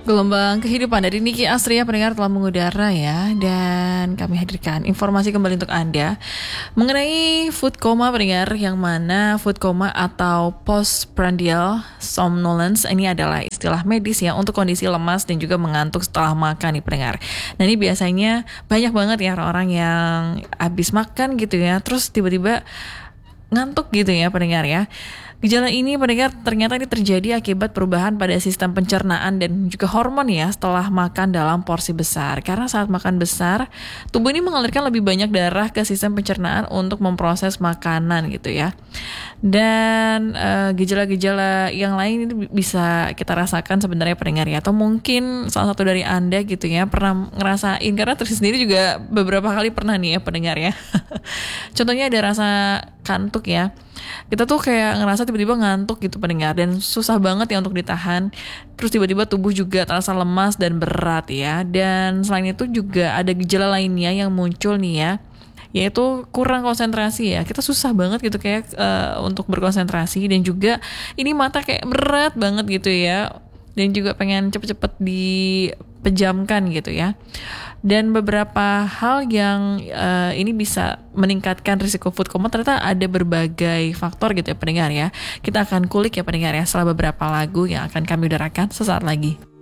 Gelombang kehidupan dari Niki Astria pendengar telah mengudara ya. Dan kami hadirkan informasi kembali untuk Anda mengenai food coma pendengar, yang mana food coma atau postprandial somnolence ini adalah istilah medis ya untuk kondisi lemas dan juga mengantuk setelah makan nih pendengar. Nah ini biasanya banyak banget ya orang-orang yang habis makan gitu ya, terus tiba-tiba ngantuk gitu ya pendengar ya. Gejala ini pendengar ternyata ini terjadi akibat perubahan pada sistem pencernaan dan juga hormon ya setelah makan dalam porsi besar. Karena saat makan besar, tubuh ini mengalirkan lebih banyak darah ke sistem pencernaan untuk memproses makanan gitu ya. Dan gejala-gejala yang lain itu bisa kita rasakan sebenarnya pendengar ya. Atau mungkin salah satu dari Anda gitu ya pernah ngerasain, karena Tris sendiri juga beberapa kali pernah nih ya pendengar ya. Contohnya ada rasa kantuk ya. Kita tuh kayak ngerasa tiba-tiba ngantuk gitu pendengar, dan susah banget ya untuk ditahan. Terus tiba-tiba tubuh juga terasa lemas dan berat ya. Dan selain itu juga ada gejala lainnya yang muncul nih ya, yaitu kurang konsentrasi ya. Kita susah banget gitu kayak untuk berkonsentrasi, dan juga ini mata kayak berat banget gitu ya, dan juga pengen cepet-cepet dipejamkan gitu ya. Dan beberapa hal yang ini bisa meningkatkan risiko food coma, ternyata ada berbagai faktor gitu ya pendengar ya. Kita akan kulik ya pendengar ya setelah beberapa lagu yang akan kami udarakan sesaat lagi.